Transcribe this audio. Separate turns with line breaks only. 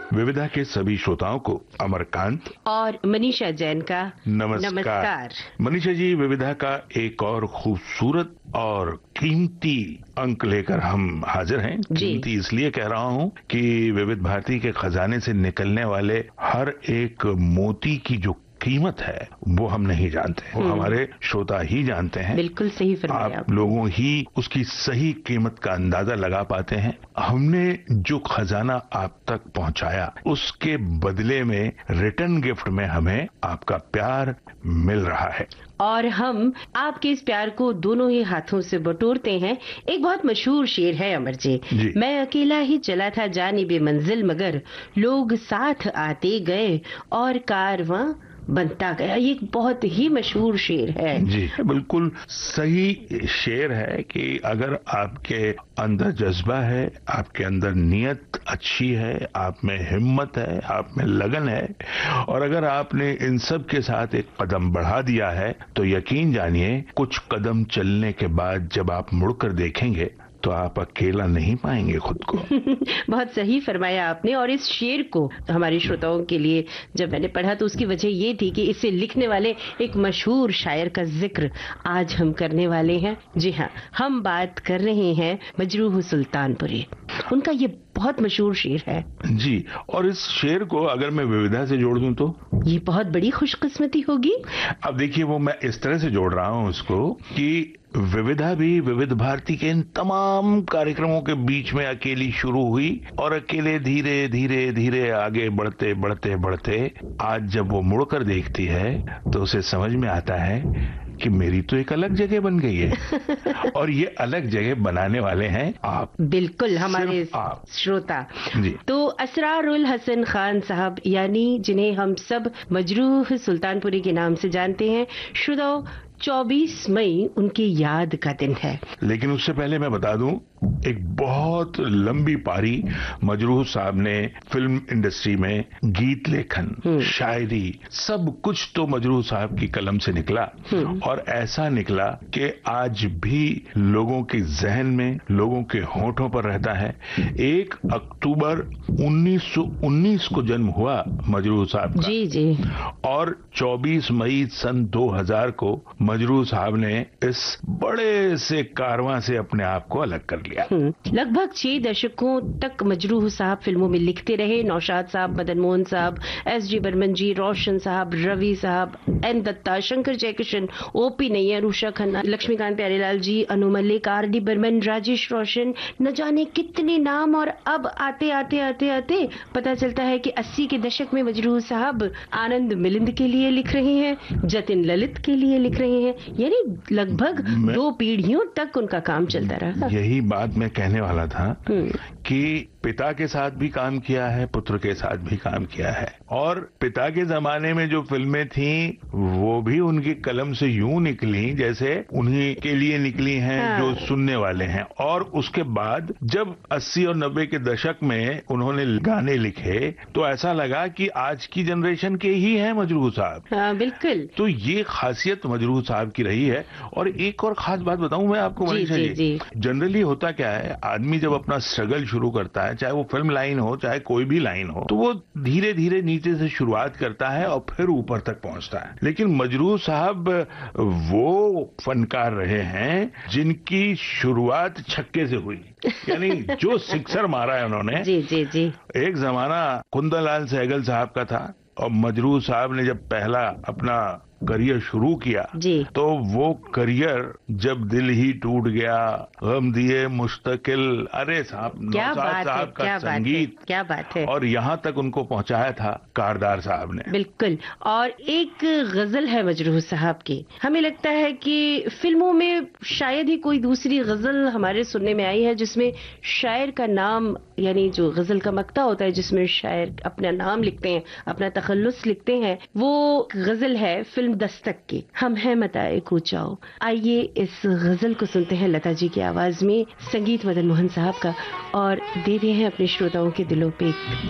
विविधा के सभी श्रोताओं को अमरकांत
और मनीषा जैन का
नमस्कार। मनीषा जी, विविधा का एक और खूबसूरत और कीमती अंक लेकर हम हाजिर हैं। कीमती इसलिए कह रहा हूं कि विविध भारती के खजाने से निकलने वाले हर एक मोती की जो कीमत है वो हम नहीं जानते, वो हमारे श्रोता ही जानते हैं।
बिल्कुल सही फरमाया
आप लोगों ही उसकी सही कीमत का अंदाजा लगा पाते हैं। हमने जो खजाना आप तक पहुंचाया उसके बदले में रिटर्न गिफ्ट में हमें आपका प्यार मिल रहा है
और हम आपके इस प्यार को दोनों ही हाथों से बटोरते हैं। एक बहुत मशहूर शेर है अमर जी, मैं अकेला ही चला था जानिबे मंजिल मगर लोग साथ आते गए और कारवां बनता गया। ये एक बहुत ही मशहूर शेर है।
जी बिल्कुल सही शेर है कि अगर आपके अंदर जज्बा है, आपके अंदर नियत अच्छी है, आप में हिम्मत है, आप में लगन है और अगर आपने इन सब के साथ एक कदम बढ़ा दिया है तो यकीन जानिए कुछ कदम चलने के बाद जब आप मुड़कर देखेंगे तो आप अकेला नहीं पाएंगे खुद को।
बहुत सही फरमाया आपने। और इस शेर को हमारे श्रोताओं के लिए जब मैंने पढ़ा तो उसकी वजह ये थी कि इसे लिखने वाले एक मशहूर शायर का जिक्र आज हम करने वाले हैं। जी हाँ, हम बात कर रहे हैं मजरूह सुल्तानपुरी। उनका ये बहुत मशहूर शेर है
जी। और इस शेर को अगर मैं विविधा से जोड़ दूं तो
ये बहुत बड़ी खुशकिस्मती होगी।
अब देखिए, वो मैं इस तरह से जोड़ रहा हूं उसको कि विविधा भी विविध भारती के इन तमाम कार्यक्रमों के बीच में अकेली शुरू हुई और अकेले धीरे धीरे धीरे आगे बढ़ते बढ़ते बढ़ते आज जब वो मुड़कर देखती है तो उसे समझ में आता है कि मेरी तो एक अलग जगह बन गई है और ये अलग जगह बनाने वाले हैं आप।
बिल्कुल, हमारे श्रोता जी। तो असरारुल हसन खान साहब, यानी जिन्हें हम सब मजरूह सुल्तानपुरी के नाम से जानते हैं। श्रोताओं, 24 मई उनकी याद का दिन है।
लेकिन उससे पहले मैं बता दूं, एक बहुत लंबी पारी मजरूह साहब ने फिल्म इंडस्ट्री में गीत लेखन, शायरी, सब कुछ तो मजरूह साहब की कलम से निकला और ऐसा निकला कि आज भी लोगों के जहन में, लोगों के होठों पर रहता है। 1 अक्टूबर 1919 को जन्म हुआ मजरूह साहब का।
जी जी।
और 24 मई सन 2000 को मजरूह साहब ने इस बड़े से कारवां से अपने आप को अलग कर लिया।
लगभग 6 दशकों तक मजरूह साहब फिल्मों में लिखते रहे। नौशाद साहब, मदन मोहन साहब, एस.जी. बर्मन जी, रोशन साहब, रवि साहब, एन दत्ता, शंकर जयकिशन, ओ.पी. नैयर, उषा खन्ना, लक्ष्मीकांत प्यारेलाल जी, अनु मल्लिक, आर.डी. बर्मन, राजेश रोशन, न जाने कितने नाम। और अब आते आते आते आते पता चलता है कि 80 के दशक में मजरूह साहब आनंद मिलिंद के लिए लिख रहे हैं, जतिन ललित के लिए लिख रहे हैं, यानी लगभग 2 पीढ़ियों तक उनका काम चलता रहा।
यही बात मैं कहने वाला था कि पिता के साथ भी काम किया है, पुत्र के साथ भी काम किया है और पिता के जमाने में जो फिल्में थी वो भी उनकी कलम से यूं निकली जैसे उन्हीं के लिए निकली हैं। जो सुनने वाले हैं। और उसके बाद जब 80 और 90 के दशक में उन्होंने गाने लिखे तो ऐसा लगा कि आज की जनरेशन के ही हैं मजरूह साहब।
बिल्कुल।
तो ये खासियत मजरूह साहब की रही है। और एक और खास बात बताऊं मैं आपको मनीषा जी, जनरली होता क्या है, आदमी जब अपना स्ट्रगल शुरू करता है, चाहे वो फिल्म लाइन हो चाहे कोई भी लाइन हो, तो वो धीरे धीरे नीचे से शुरुआत करता है और फिर ऊपर तक पहुंचता है। लेकिन मजरूह साहब वो फनकार रहे हैं जिनकी शुरुआत छक्के से हुई, यानी जो सिक्सर मारा है उन्होंने।
जी जी जी।
एक जमाना कुंदनलाल सहगल साहब का था और मजरूह साहब ने जब पहला अपना करियर शुरू किया तो वो करियर जब दिल ही टूट गया, गम दिए मुस्तकिल, अरे साहब, नौशाद साहब का संगीत,
क्या बात है।
और यहाँ तक उनको पहुंचाया था कारदार साहब ने।
बिल्कुल। और एक गजल है मजरूह साहब की, हमें लगता है कि फिल्मों में शायद ही कोई दूसरी गजल हमारे सुनने में आई है जिसमें शायर का नाम, यानी जो गजल का मक्ता होता है जिसमें शायर अपना नाम लिखते हैं, अपना तखल्लुस लिखते हैं, वो गजल है फिल्म दस्तक की, हम हैं मताए कूचाओ। आइए इस गजल को सुनते हैं लता जी की आवाज में, संगीत मदन मोहन साहब का, और देते हैं अपने श्रोताओं के दिलों पे